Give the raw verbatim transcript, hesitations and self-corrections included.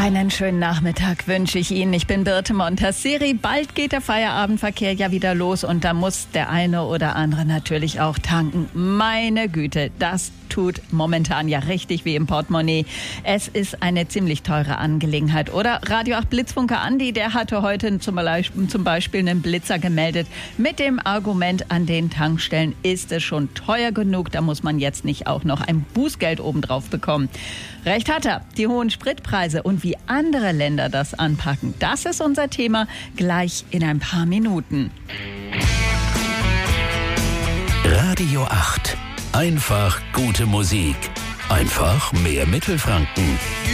Einen schönen Nachmittag wünsche ich Ihnen. Ich bin Birte Montasseri. Bald geht der Feierabendverkehr ja wieder los und da muss der eine oder andere natürlich auch tanken. Meine Güte, das tut momentan ja richtig wie im Portemonnaie. Es ist eine ziemlich teure Angelegenheit, oder? Radio acht Blitzfunker Andi, der hatte heute zum Beispiel, zum Beispiel einen Blitzer gemeldet mit dem Argument, an den Tankstellen ist es schon teuer genug, da muss man jetzt nicht auch noch ein Bußgeld obendrauf bekommen. Recht hat er. Die hohen Spritpreise und wie andere Länder das anpacken, das ist unser Thema gleich in ein paar Minuten. Radio acht. Einfach gute Musik. Einfach mehr Mittelfranken.